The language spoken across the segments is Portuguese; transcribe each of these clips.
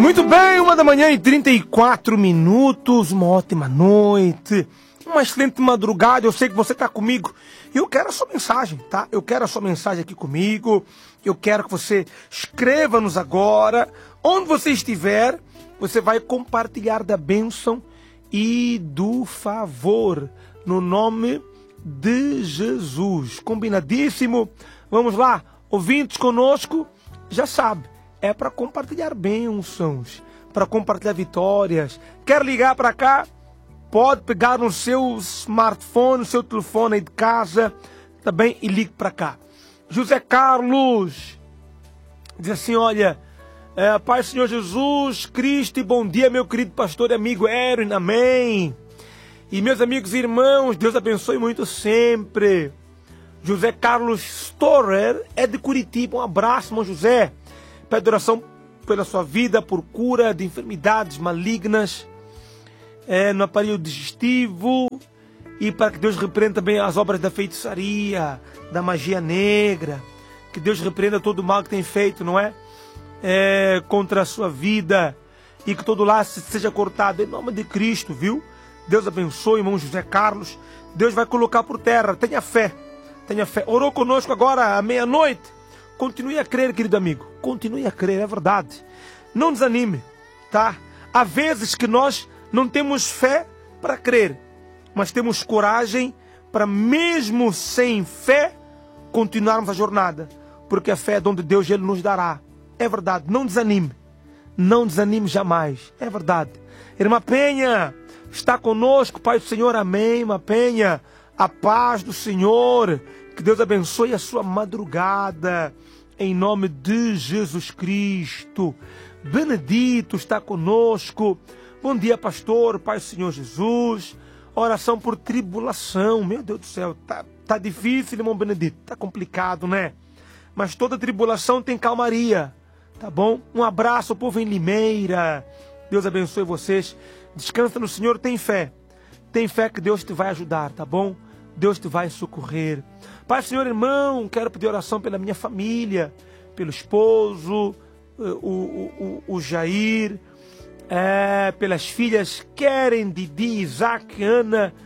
Muito bem, 1h34, uma ótima noite, uma excelente madrugada. Eu sei que você está comigo e eu quero a sua mensagem, tá? Eu quero a sua mensagem aqui comigo. Eu quero que você escreva-nos agora. Onde você estiver, você vai compartilhar da bênção e do favor, no nome de Jesus. Combinadíssimo? Vamos lá, ouvintes conosco, já sabe. É para compartilhar bênçãos, para compartilhar vitórias. Quer ligar para cá? Pode pegar no seu smartphone, no seu telefone aí de casa, também, e ligue para cá. José Carlos diz assim, olha, Pai Senhor Jesus Cristo, e bom dia, meu querido pastor e amigo Erin, amém. E meus amigos e irmãos, Deus abençoe muito sempre. José Carlos Storer é de Curitiba, um abraço, irmão José. Pede oração pela sua vida, por cura de enfermidades malignas no aparelho digestivo, e para que Deus repreenda também as obras da feitiçaria, da magia negra, que Deus repreenda todo o mal que tem feito, não é? Contra a sua vida, e que todo laço seja cortado em nome de Cristo, viu? Deus abençoe, irmão José Carlos. Deus vai colocar por terra, tenha fé, tenha fé. Orou conosco agora à meia-noite. Continue a crer, querido amigo. Continue a crer, é verdade. Não desanime, tá? Há vezes que nós não temos fé para crer, mas temos coragem para, mesmo sem fé, continuarmos a jornada. Porque a fé é dom de Deus, Ele nos dará. É verdade, não desanime. Não desanime jamais. É verdade. Irmã Penha está conosco, Pai do Senhor, amém. Irmã Penha, a paz do Senhor. Que Deus abençoe a sua madrugada, em nome de Jesus Cristo. Benedito está conosco. Bom dia, pastor, Pai do Senhor Jesus. Oração por tribulação. Meu Deus do céu, tá difícil, irmão Benedito. Tá complicado, né? Mas toda tribulação tem calmaria, tá bom? Um abraço, povo em Limeira. Deus abençoe vocês. Descansa no Senhor, tem fé. Tem fé que Deus te vai ajudar, tá bom? Deus te vai socorrer. Pai, Senhor, irmão, quero pedir oração pela minha família, pelo esposo, o Jair, pelas filhas Keren, Didi, Isaac, Ana,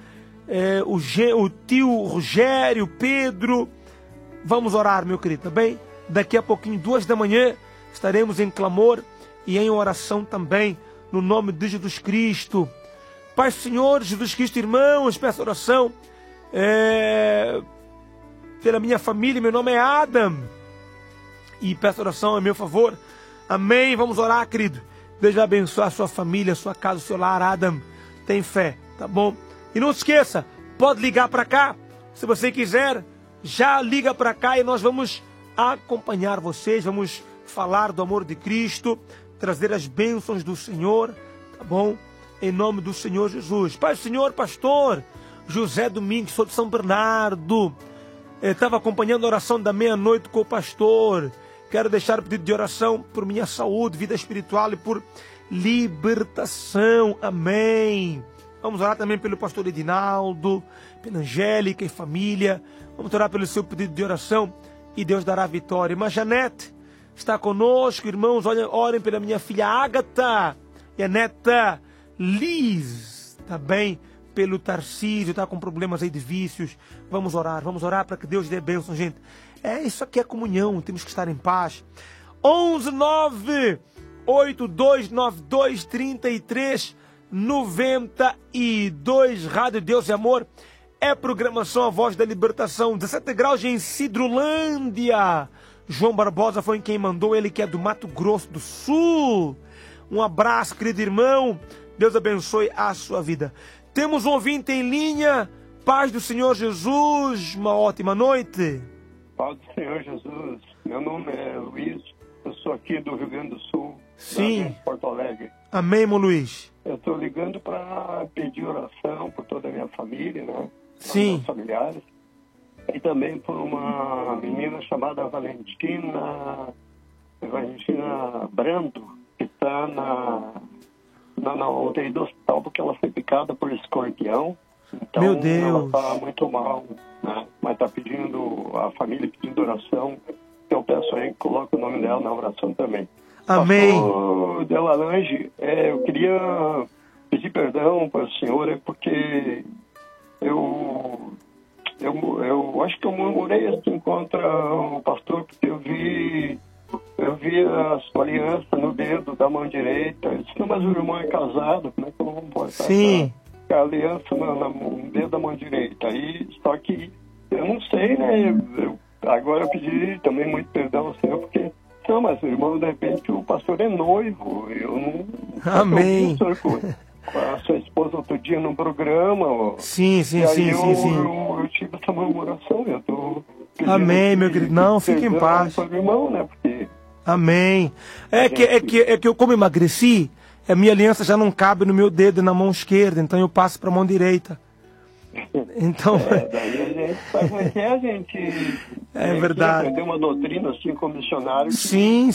o tio Rogério, Pedro. Vamos orar, meu querido, tá bem? Daqui a pouquinho, 2 da manhã, estaremos em clamor e em oração também, no nome de Jesus Cristo. Pai, Senhor, Jesus Cristo, irmãos, peço oração pela minha família. Meu nome é Adam e peço oração a meu favor, amém. Vamos orar, querido. Deus vai abençoar a sua família, a sua casa, o seu lar. Adam, tem fé, tá bom? E não esqueça, pode ligar para cá, se você quiser, já liga para cá e nós vamos acompanhar vocês, vamos falar do amor de Cristo, trazer as bênçãos do Senhor, tá bom? Em nome do Senhor Jesus. Pai, Senhor, pastor José Domingos, sou de São Bernardo. Estava acompanhando a oração da meia-noite com o pastor. Quero deixar o pedido de oração por minha saúde, vida espiritual e por libertação. Amém. Vamos orar também pelo pastor Edinaldo, pela Angélica e família. Vamos orar pelo seu pedido de oração e Deus dará vitória. Irmã Janete está conosco, irmãos. Orem pela minha filha Ágata e a neta Liz, tá bem? Pelo Tarcísio, tá com problemas aí de vícios. Vamos orar para que Deus dê bênção, gente. Isso aqui é comunhão, temos que estar em paz. 11982923392, Rádio Deus e Amor. É programação A Voz da Libertação. 17 graus em Cidrolândia. João Barbosa foi quem mandou, ele que é do Mato Grosso do Sul. Um abraço, querido irmão. Deus abençoe a sua vida. Temos um ouvinte em linha. Paz do Senhor Jesus. Uma ótima noite. Paz do Senhor Jesus. Meu nome é Luiz. Eu sou aqui do Rio Grande do Sul. Sim. Porto Alegre. Amém, irmão Luiz. Eu estou ligando para pedir oração por toda a minha família, né? Sim. Meus familiares. E também por uma menina chamada Valentina Brando, que está na UTI do hospital porque ela foi picada por escorpião. Então, meu Deus. Ela está muito mal, né? Mas está pedindo, a família pedindo oração. Eu peço aí que coloque o nome dela na oração também. Amém. Pastor Delalange, eu queria pedir perdão para o senhor, porque eu acho que eu murmurei assim contra o pastor, porque eu vi a sua aliança no dedo da mão direita. Eu disse, não, mas o irmão é casado, como é que eu não vou botar a aliança no dedo da mão direita? Aí, só que eu não sei, né? Agora eu pedi também muito perdão ao senhor, porque não, mas o irmão, de repente, o pastor é noivo. Eu não... Amém. Eu com a sua esposa outro dia num programa. Sim. Eu tive essa murmuração. Eu tô Amém, meu querido. Não, fique em paz. Irmão, né? Porque amém. É que eu, como emagreci, a minha aliança já não cabe no meu dedo, na mão esquerda, então eu passo para a mão direita. Então... daí a gente sabe como é que é, a gente... É verdade. Aprender uma doutrina assim como missionário. Sim.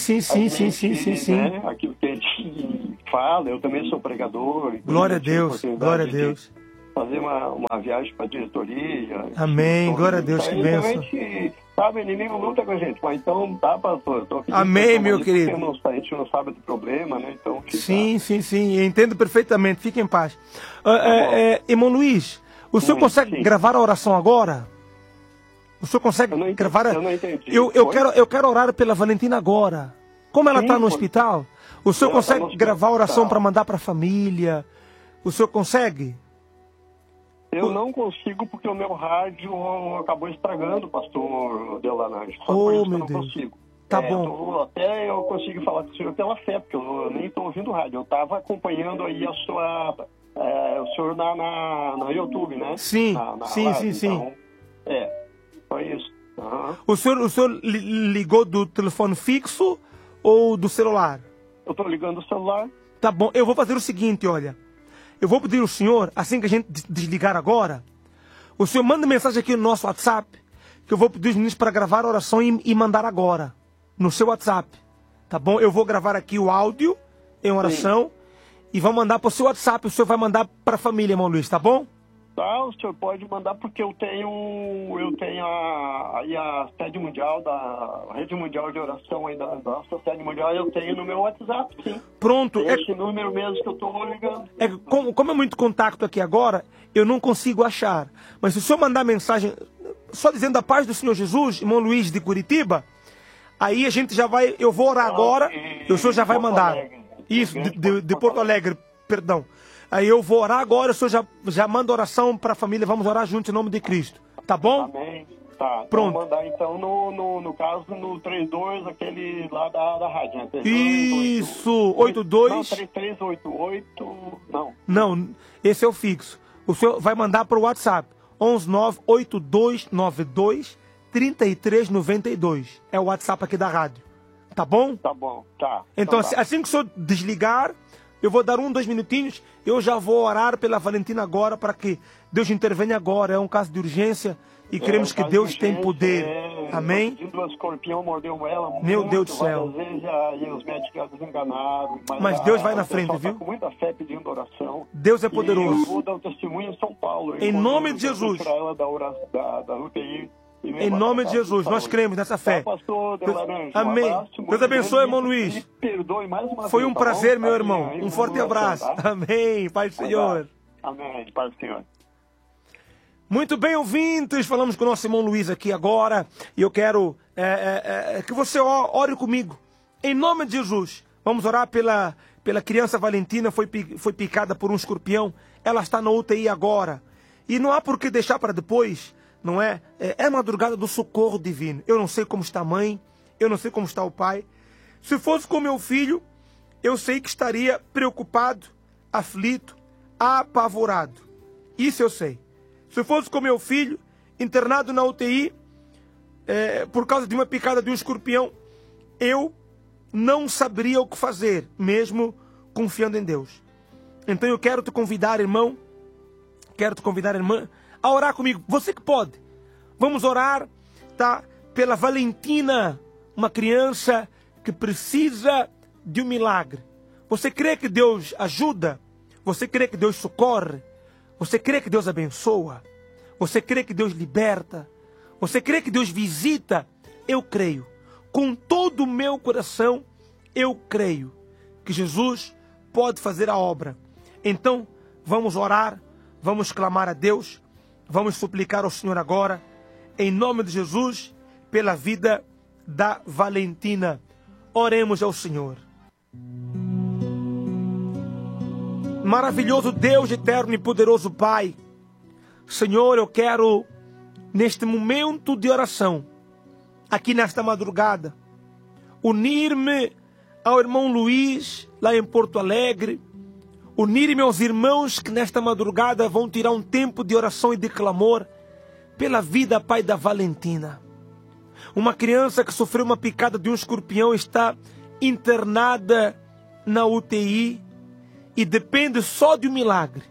Né, aquilo que a gente fala, eu também sou pregador. Glória a Deus, glória a Deus. Fazer uma viagem para a diretoria. Amém, glória a Deus, que bênção. Sabe, o inimigo luta com a gente, mas então tá, pastor. Amém, meu querido. A gente não sabe do problema, né? Então, sim, eu entendo perfeitamente, fique em paz. Irmão Luiz, o senhor consegue gravar a oração agora? O senhor consegue gravar? Eu não entendi. Eu quero orar pela Valentina agora. Como ela está no hospital, o senhor consegue gravar a oração para mandar para a família? O senhor consegue? Eu não consigo porque o meu rádio acabou estragando, pastor Delanage. Oh, meu Deus. Não consigo. Tá bom. Até eu consigo falar com o senhor pela fé, porque eu nem estou ouvindo rádio. Eu estava acompanhando aí o senhor na YouTube, né? Sim. Então, foi isso. Uhum. O senhor ligou do telefone fixo ou do celular? Eu estou ligando o celular. Tá bom, eu vou fazer o seguinte, olha. Eu vou pedir ao senhor, assim que a gente desligar agora, o senhor manda mensagem aqui no nosso WhatsApp, que eu vou pedir os meninos para gravar a oração e mandar agora, no seu WhatsApp. Tá bom? Eu vou gravar aqui o áudio em oração e vou mandar para o seu WhatsApp. O senhor vai mandar para a família, irmão Luiz, tá bom? Tá, o senhor pode mandar porque eu tenho a sede mundial, a rede mundial de oração aí da nossa sede mundial, eu tenho no meu WhatsApp, sim. Pronto. Esse número mesmo que eu estou ligando. Como é muito contato aqui agora, eu não consigo achar. Mas se o senhor mandar mensagem, só dizendo a paz do Senhor Jesus, irmão Luiz de Curitiba, aí a gente já vai, eu vou orar agora, e o senhor já vai mandar. Isso, de Porto Alegre, perdão. Aí eu vou orar agora, o senhor já manda oração para a família, vamos orar juntos em nome de Cristo. Tá bom? Amém. Tá. Pronto. Vou mandar então no caso no 32, aquele lá da rádio, né? 32, isso, 82. Não, 3388, não. Não, esse é o fixo. O senhor vai mandar para o WhatsApp. 11982923392. É o WhatsApp aqui da rádio. Tá bom? Tá bom, tá. Então assim que o senhor desligar, eu vou dar 2 minutinhos, eu já vou orar pela Valentina agora, para que Deus intervenha agora. É um caso de urgência e queremos que Deus tem poder. Amém? O escorpião mordeu ela. Meu Deus do céu. Às vezes os médicos enganaram. Mas Deus vai na frente, viu? Tá com muita fé pedindo oração. Deus é poderoso. Eu vou dar um testemunho em São Paulo. Em nome de Jesus. Para ela da UTI. Em nome de Jesus, nós cremos nessa fé. Pastor Delarange, amém. Deus abençoe, irmão Luiz. Me perdoe mais uma vez. Foi um prazer, meu irmão. Um forte abraço. Amém. Pai do Senhor. Amém. Pai do Senhor. Muito bem, ouvintes. Falamos com o nosso irmão Luiz aqui agora. E eu quero que você ore comigo. Em nome de Jesus. Vamos orar pela criança Valentina. Foi picada por um escorpião. Ela está na UTI agora. E não há por que deixar para depois. Não é? É a madrugada do socorro divino. Eu não sei como está a mãe, eu não sei como está o pai. Se fosse com meu filho, eu sei que estaria preocupado, aflito, apavorado. Isso eu sei. Se fosse com meu filho, internado na UTI, por causa de uma picada de um escorpião, eu não saberia o que fazer, mesmo confiando em Deus. Então eu quero te convidar, irmão, irmã, a orar comigo. Você que pode. Vamos orar, tá? Pela Valentina, uma criança que precisa de um milagre. Você crê que Deus ajuda? Você crê que Deus socorre? Você crê que Deus abençoa? Você crê que Deus liberta? Você crê que Deus visita? Eu creio. Com todo o meu coração, Eu creio que Jesus pode fazer a obra. Então, vamos orar, vamos clamar a Deus, vamos suplicar ao Senhor agora, em nome de Jesus, pela vida da Valentina. Oremos ao Senhor. Maravilhoso Deus, eterno e poderoso Pai, Senhor, eu quero, neste momento de oração, aqui nesta madrugada, unir-me ao irmão Luiz, lá em Porto Alegre, unir-me aos irmãos que nesta madrugada vão tirar um tempo de oração e de clamor pela vida, Pai, da Valentina. Uma criança que sofreu uma picada de um escorpião está internada na UTI e depende só de um milagre.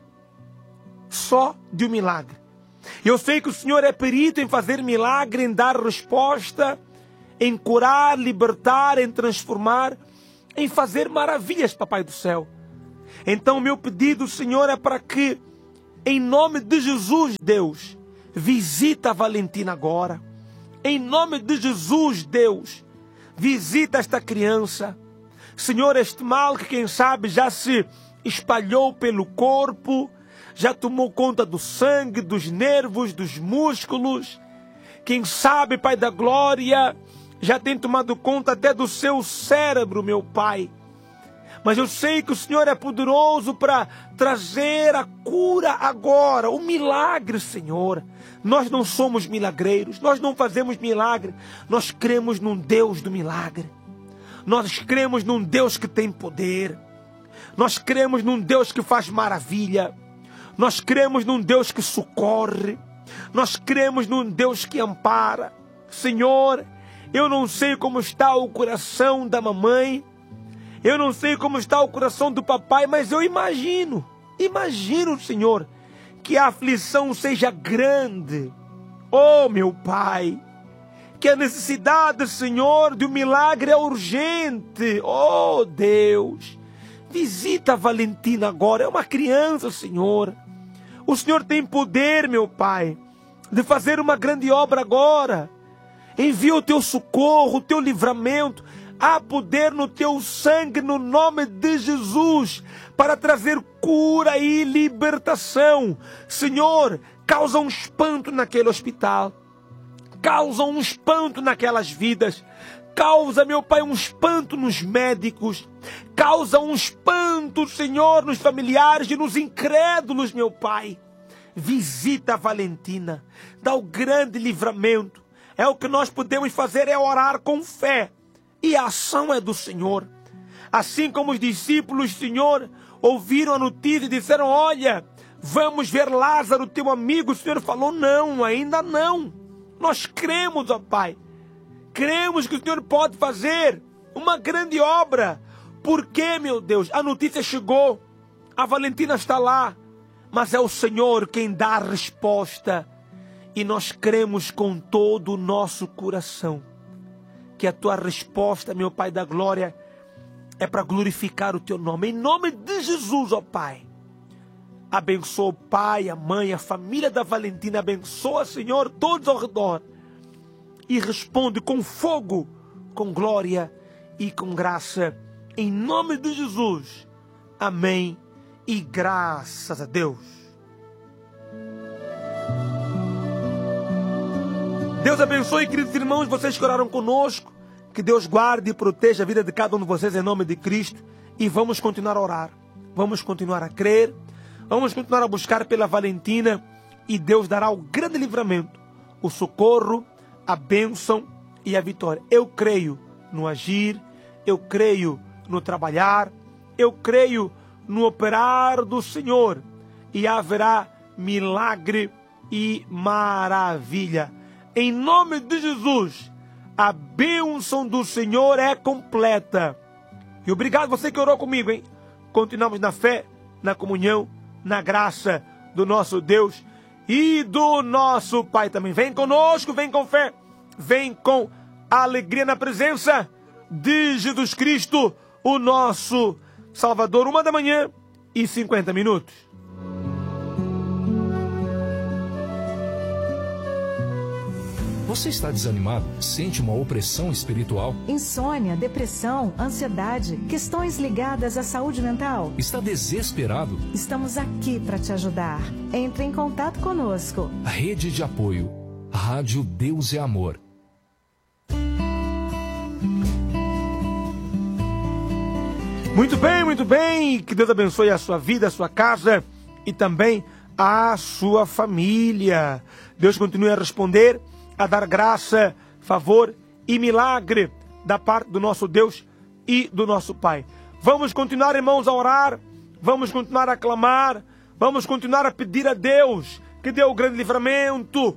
Só de um milagre. Eu sei que o Senhor é perito em fazer milagre, em dar resposta, em curar, libertar, em transformar, em fazer maravilhas, Papai do Céu. Então, meu pedido, Senhor, é para que, em nome de Jesus, Deus, visita a Valentina agora. Em nome de Jesus, Deus, visita esta criança. Senhor, este mal que, quem sabe, já se espalhou pelo corpo, já tomou conta do sangue, dos nervos, dos músculos. Quem sabe, Pai da Glória, já tem tomado conta até do seu cérebro, meu Pai. Mas eu sei que o Senhor é poderoso para trazer a cura agora, o milagre, Senhor. Nós não somos milagreiros, nós não fazemos milagre, nós cremos num Deus do milagre. Nós cremos num Deus que tem poder. Nós cremos num Deus que faz maravilha. Nós cremos num Deus que socorre. Nós cremos num Deus que ampara. Senhor, eu não sei como está o coração da mamãe. Eu não sei como está o coração do papai, mas eu imagino, Senhor, que a aflição seja grande. Oh, meu Pai, que a necessidade, Senhor, de um milagre é urgente. Oh, Deus, visita a Valentina agora, é uma criança, Senhor. O Senhor tem poder, meu Pai, de fazer uma grande obra agora. Envia o teu socorro, o teu livramento. Há poder no teu sangue, no nome de Jesus, para trazer cura e libertação. Senhor, causa um espanto naquele hospital. Causa um espanto naquelas vidas. Causa, meu Pai, um espanto nos médicos. Causa um espanto, Senhor, nos familiares e nos incrédulos, meu Pai. Visita a Valentina. Dá o grande livramento. É o que nós podemos fazer, é orar com fé. E a ação é do Senhor. Assim como os discípulos, Senhor, ouviram a notícia e disseram: olha, vamos ver Lázaro, teu amigo. O Senhor falou: não, ainda não. Nós cremos, ó Pai. Cremos que o Senhor pode fazer uma grande obra. Porque, meu Deus, a notícia chegou. A Valentina está lá. Mas é o Senhor quem dá a resposta. E nós cremos com todo o nosso coração que a tua resposta, meu Pai da Glória, é para glorificar o teu nome. Em nome de Jesus, ó Pai. Abençoa o pai, a mãe, a família da Valentina. Abençoa, Senhor, todos ao redor. E responde com fogo, com glória e com graça. Em nome de Jesus. Amém. E graças a Deus. Deus abençoe, queridos irmãos, vocês que oraram conosco. Que Deus guarde e proteja a vida de cada um de vocês em nome de Cristo. E vamos continuar a orar. Vamos continuar a crer. Vamos continuar a buscar pela Valentina. E Deus dará o grande livramento, o socorro, a bênção e a vitória. Eu creio no agir. Eu creio no trabalhar. Eu creio no operar do Senhor. E haverá milagre e maravilha. Em nome de Jesus, a bênção do Senhor é completa. E obrigado você que orou comigo, hein? Continuamos na fé, na comunhão, na graça do nosso Deus e do nosso Pai também. Vem conosco, vem com fé, vem com alegria na presença de Jesus Cristo, o nosso Salvador. 1h50. Você está desanimado? Sente uma opressão espiritual? Insônia, depressão, ansiedade, questões ligadas à saúde mental? Está desesperado? Estamos aqui para te ajudar. Entre em contato conosco. Rede de apoio. Rádio Deus é Amor. Muito bem, muito bem. Que Deus abençoe a sua vida, a sua casa e também a sua família. Deus continue a responder, a dar graça, favor e milagre da parte do nosso Deus e do nosso Pai. Vamos continuar, irmãos, a orar. Vamos continuar a clamar. Vamos continuar a pedir a Deus que dê o grande livramento.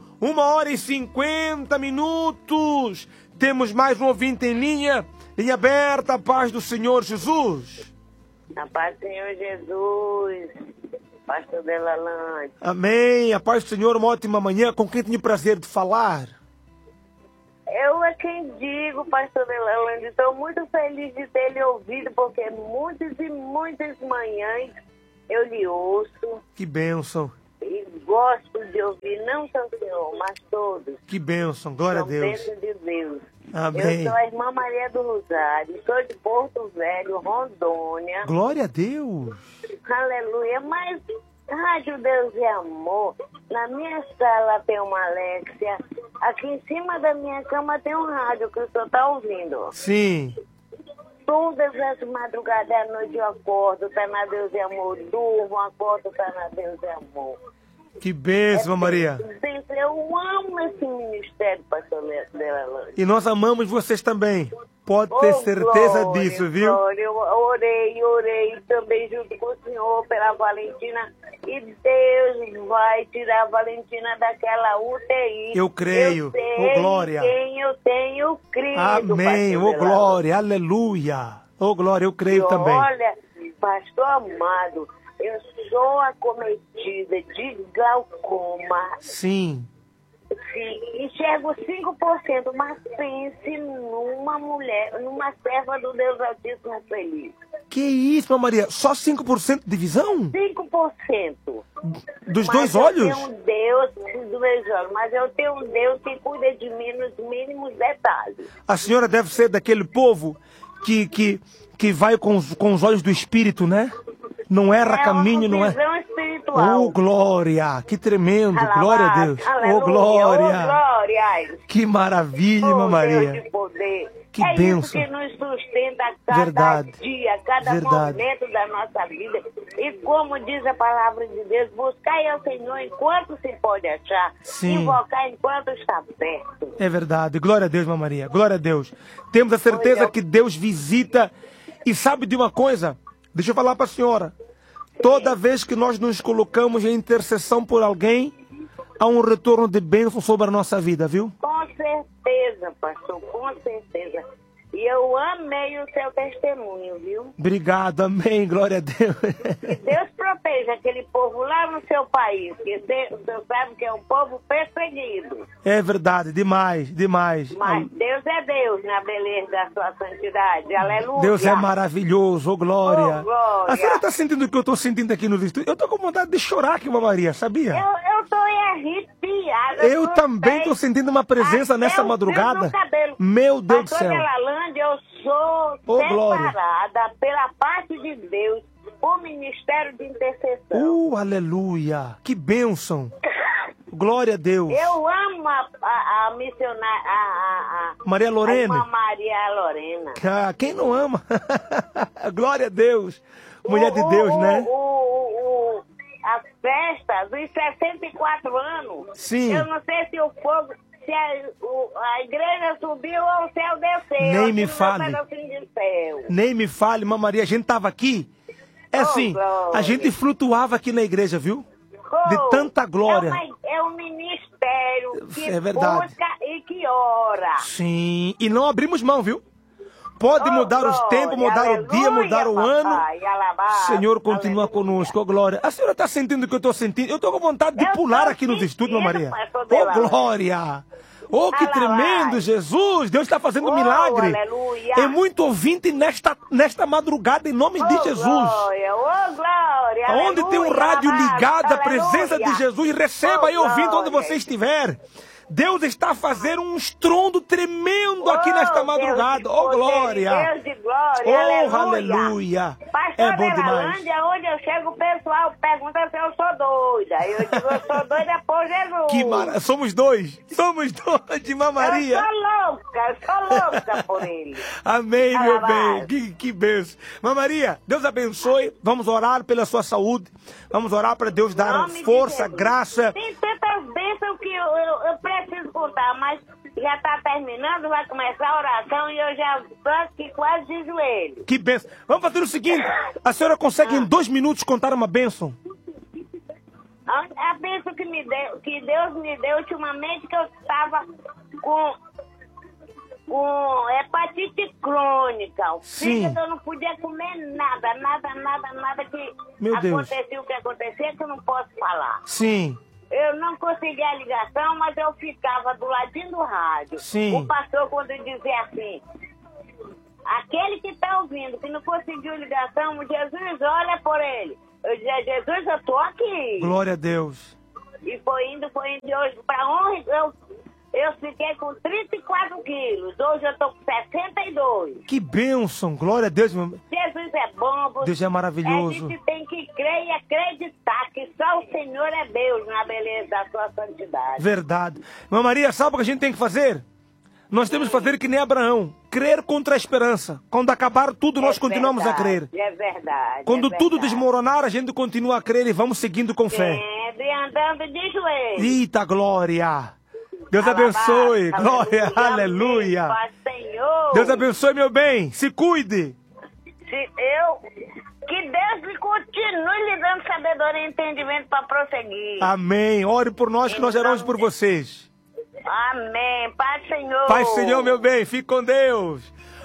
1h50. Temos mais um ouvinte em linha. Linha aberta, a paz do Senhor Jesus. A paz do Senhor Jesus. Pastor Delalande. Amém. A paz do Senhor, uma ótima manhã. Com quem tenho o prazer de falar? Eu é quem digo, pastor Delalande. Estou muito feliz de ter lhe ouvido, porque muitas e muitas manhãs eu lhe ouço. Que bênção. E gosto de ouvir, não só o Senhor, mas todos. Que bênção. Glória a Deus. Bênção de Deus. Amém. Eu sou a irmã Maria do Rosário, sou de Porto Velho, Rondônia. Glória a Deus. Aleluia. Mas, Rádio Deus é Amor, na minha sala tem uma Alexia, aqui em cima da minha cama tem um rádio que o senhor está ouvindo. Sim. Todas as madrugadas à noite eu acordo, tá na Deus é Amor, durmo, acordo, tá na Deus é Amor. Que bênção, Maria. Eu amo esse ministério, pastor Delalande. E nós amamos vocês também. Pode ter certeza glória, disso, viu? Glória. Eu orei também junto com o Senhor pela Valentina. E Deus vai tirar a Valentina daquela UTI. Eu creio. Eu sei glória. quem eu tenho crido. Amém. Glória. Aleluia. Glória. Eu creio também. Olha, pastor amado, eu sou acometida de glaucoma. Sim. Sim, enxergo 5%, mas pense numa mulher, numa serva do Deus Altíssimo feliz. Que isso, Maria Maria? Só 5% de visão? 5%. Dos dois olhos? Eu tenho um Deus dos meus olhos, mas eu tenho um Deus que cuida de mim nos mínimos detalhes. A senhora deve ser daquele povo que vai com os olhos do Espírito, né? Não erra caminho, não é? Espiritual. Glória! Que tremendo! Alabado, Glória a Deus! Aleluia, Glória! Que maravilha, irmã Maria! Deus de poder. Que bênção! Isso que nos sustenta cada dia, cada momento da nossa vida. E como diz a palavra de Deus, buscai ao Senhor enquanto se pode achar. Sim. Invocar enquanto está perto. É verdade. Glória a Deus, irmã Maria. Glória a Deus. Temos a certeza que Deus visita. E sabe de uma coisa? Deixa eu falar para a senhora. Toda vez que nós nos colocamos em intercessão por alguém, há um retorno de bênção sobre a nossa vida, viu? Com certeza, pastor, com certeza. E eu amei o seu testemunho, viu? Obrigado, amém, glória a Deus. Que Deus proteja aquele povo lá no seu país, que o senhor sabe que é um povo perseguido. É verdade, demais, demais. Mas Deus é Deus na beleza da sua santidade, aleluia. Deus é maravilhoso, glória. Glória. A senhora está sentindo o que eu estou sentindo aqui no estúdio? Eu estou com vontade de chorar aqui, irmã Maria, sabia? Eu estou arrepiada. Eu também estou sentindo uma presença nessa madrugada. Meu Deus do céu. Eu sou separada pela parte de Deus, o ministério de intercessão. Aleluia! Que bênção! Glória a Deus! Eu amo a missionária, Maria Lorena. A irmã Maria Lorena. Quem não ama? Glória a Deus! Mulher de Deus, né? A festa dos 64 anos. Sim. Eu não sei se o fogo... Se a igreja subiu ou o céu desceu. Nem me fale. Nem me fale, irmã Maria. A gente estava aqui. A gente flutuava aqui na igreja, viu? De tanta glória. É um ministério que verdade. Busca e que ora. Sim. E não abrimos mão, viu? Pode mudar os tempos, mudar o dia, mudar o ano. O Senhor continua conosco, glória. A senhora está sentindo o que eu estou sentindo? Eu estou com vontade de pular aqui nos estúdios, Maria. Glória! Que tremendo, Jesus! Deus está fazendo um milagre. Aleluia. É muito ouvinte nesta madrugada, em nome de Jesus. Glória! Onde tem um rádio ligado, a presença de Jesus, receba aí ouvindo onde você estiver. Deus está a fazer um estrondo tremendo aqui nesta madrugada. Oh, glória! Deus de glória, Oh, aleluia! Pastor É bom demais. Veralândia, onde eu chego, o pessoal pergunta se eu sou doida. Eu digo, eu sou doida por Jesus. Que maravilha! Somos dois de Irmã Maria. Eu sou louca por ele. Amém, meu Alabado. bem. Que bênção. Irmã Maria, Deus abençoe. Vamos orar pela sua saúde. Vamos orar para Deus dar Nome de força, Jesus. graça. Tem tantas bênçãos que eu preciso contar, mas já está terminando, vai começar a oração e eu já estou aqui quase de joelho. Que bênção. Vamos fazer o seguinte. A senhora consegue em 2 minutos contar uma bênção? A bênção que Deus me deu ultimamente, que eu estava com hepatite crônica. O Sim. fígado, eu não podia comer nada que Meu Deus. acontecia o que acontecia, que eu não posso falar. Sim. Eu não conseguia a ligação, mas eu ficava do ladinho do rádio. Sim. O pastor, quando dizia assim, aquele que está ouvindo, que não conseguiu ligação, Jesus, olha por ele. Eu dizia, Jesus, eu estou aqui. Glória a Deus. E foi indo, e hoje, para honra, eu fiquei com 34 quilos. Hoje eu estou com 62. Que bênção. Glória a Deus, meu. Jesus é bom. Deus é maravilhoso. A gente tem que crer e acreditar que só o Senhor é Deus na beleza da sua santidade. Verdade. Irmã Maria, sabe o que a gente tem que fazer? Nós temos que fazer que nem Abraão. Crer contra a esperança. Quando acabar tudo, nós continuamos a crer. É verdade. Quando é tudo verdade. desmoronar, a gente continua a crer e vamos seguindo com fé. Sempre andando de joelhos. Eita, glória. Deus Alabado, abençoe. Glória, aleluia. Pai, Senhor. Deus abençoe, meu bem. Se cuide. Que Deus me continue lhe dando sabedoria e entendimento para prosseguir. Amém. Ore por nós que nós oramos por vocês. Amém. Pai, Senhor. Pai, Senhor, meu bem. Fique com Deus.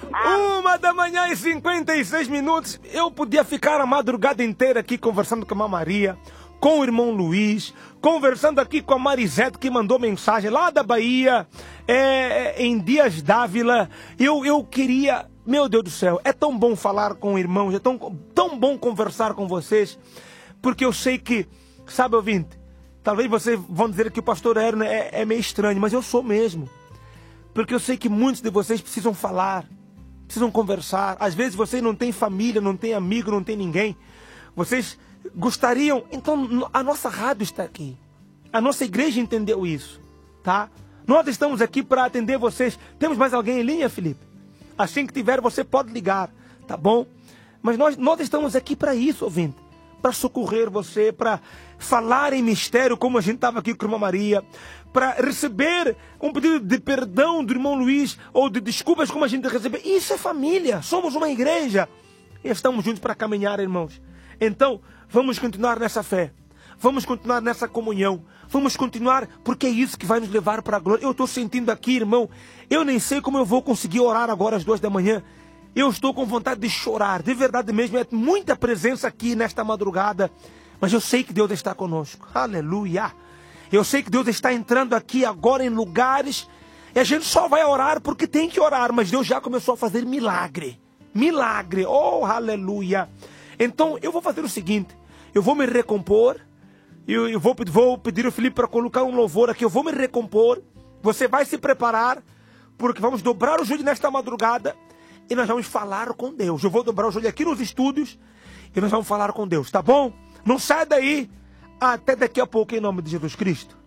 1h56. Eu podia ficar a madrugada inteira aqui conversando com a Irmã Maria, com o irmão Luiz, conversando aqui com a Marisete, que mandou mensagem lá da Bahia, em Dias Dávila. Eu queria... Meu Deus do céu, é tão bom falar com irmãos, é tão bom conversar com vocês, porque eu sei que, sabe, ouvinte, talvez vocês vão dizer que o pastor Erno é meio estranho, mas eu sou mesmo. Porque eu sei que muitos de vocês precisam falar, precisam conversar. Às vezes vocês não têm família, não têm amigo, não têm ninguém. Vocês gostariam... Então, a nossa rádio está aqui. A nossa igreja entendeu isso, tá? Nós estamos aqui para atender vocês. Temos mais alguém em linha, Felipe? Assim que tiver, você pode ligar, tá bom? Mas nós estamos aqui para isso, ouvinte. Para socorrer você, para falar em mistério, como a gente estava aqui com a Irmã Maria, para receber um pedido de perdão do irmão Luiz, ou de desculpas como a gente recebeu. Isso é família, somos uma igreja. E estamos juntos para caminhar, irmãos. Então, vamos continuar nessa fé. Vamos continuar nessa comunhão. Vamos continuar, porque é isso que vai nos levar para a glória. Eu estou sentindo aqui, irmão, eu nem sei como eu vou conseguir orar agora às 2 da manhã. Eu estou com vontade de chorar, de verdade mesmo. É muita presença aqui nesta madrugada. Mas eu sei que Deus está conosco. Aleluia. Eu sei que Deus está entrando aqui agora em lugares. E a gente só vai orar porque tem que orar. Mas Deus já começou a fazer milagre. Milagre. Oh, aleluia. Então eu vou fazer o seguinte. Eu vou me recompor. Eu vou pedir ao Felipe para colocar um louvor aqui. Eu vou me recompor. Você vai se preparar. Porque vamos dobrar o joelho nesta madrugada. E nós vamos falar com Deus. Eu vou dobrar o joelho aqui nos estúdios. E nós vamos falar com Deus, tá bom? Não sai daí. Até daqui a pouco, em nome de Jesus Cristo.